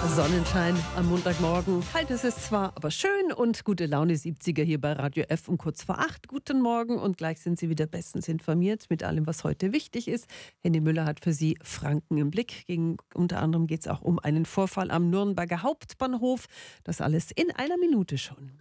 Sonnenschein am Montagmorgen. Kalt ist es zwar, aber schön und gute Laune 70er hier bei Radio F um kurz vor 8. Guten Morgen und gleich sind Sie wieder bestens informiert mit allem, was heute wichtig ist. Henny Müller hat für Sie Franken im Blick. Unter anderem geht es auch um einen Vorfall am Nürnberger Hauptbahnhof. Das alles in einer Minute schon.